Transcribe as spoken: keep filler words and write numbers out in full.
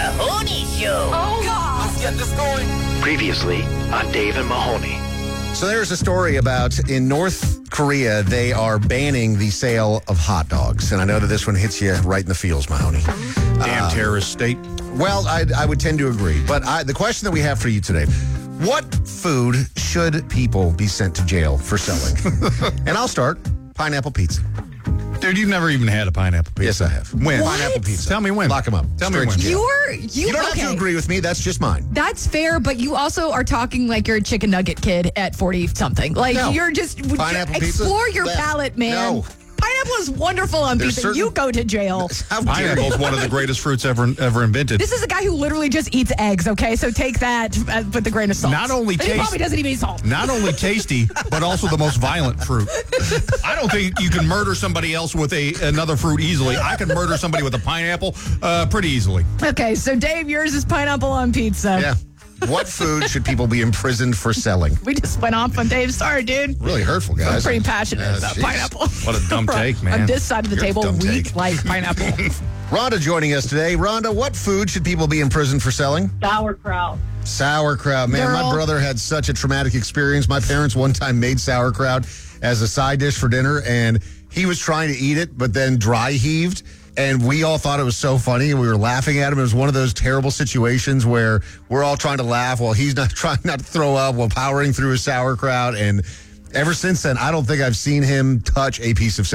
Mahoney Show. Oh, God. Let's get this going. Previously on Dave and Mahoney. So there's a story about in North Korea, they are banning the sale of hot dogs. And I know that this one hits you right in the feels, Mahoney. Damn Uh, terrorist state. Well, I, I would tend to agree. But I, the question that we have for you today, what food should people be sent to jail for selling? And I'll start. Pineapple pizza. Dude, you've never even had a pineapple pizza. Yes, I have. When? What? Pineapple pizza. Tell me when. Lock them up. Tell me Straight when. to jail. You're, you, You don't okay. have to agree with me. That's just mine. That's fair, but you also are talking like you're a chicken nugget kid at forty-something. Like, No. you're just... would Pineapple you pizza? Explore your That- palate, man. No. Pineapple is wonderful on There's pizza. certain- You go to jail. How dare Pineapple you? is one of the greatest fruits ever ever invented. This is a guy who literally just eats eggs, okay? So take that uh, with a grain of salt. Not only And he taste- probably doesn't even eat salt. Not only tasty, but also the most violent fruit. I don't think you can murder somebody else with a another fruit easily. I can murder somebody with a pineapple uh, pretty easily. Okay, so Dave, yours is pineapple on pizza. Yeah. What food should people be imprisoned for selling? We just went off on Dave. Sorry, dude. Really hurtful, guys. I'm pretty passionate Yeah, about jeez. pineapple. What a dumb take, man. On this side of the You're a table, dumb we take. like pineapple. Rhonda joining us today. Rhonda, what food should people be in prison for selling? Sauerkraut. Sauerkraut. Man, my Girl. brother had such a traumatic experience. My parents one time made sauerkraut as a side dish for dinner, and he was trying to eat it, but then dry heaved. And we all thought it was so funny, and we were laughing at him. It was one of those terrible situations where we're all trying to laugh while he's not trying not to throw up while powering through his sauerkraut. And ever since then, I don't think I've seen him touch a piece of